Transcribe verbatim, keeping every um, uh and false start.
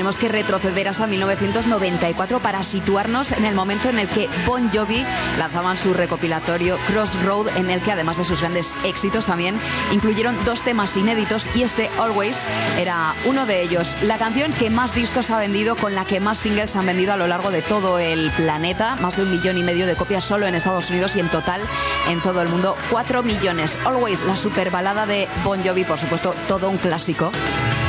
tenemos que retroceder hasta mil novecientos noventa y cuatro para situarnos en el momento en el que Bon Jovi lanzaban su recopilatorio Crossroad, en el que además de sus grandes éxitos también incluyeron dos temas inéditos, y este Always era uno de ellos. La canción que más discos ha vendido, con la que más singles han vendido a lo largo de todo el planeta, más de un millón y medio de copias solo en Estados Unidos, y en total en todo el mundo cuatro millones. Always, la superbalada de Bon Jovi, por supuesto, todo un clásico.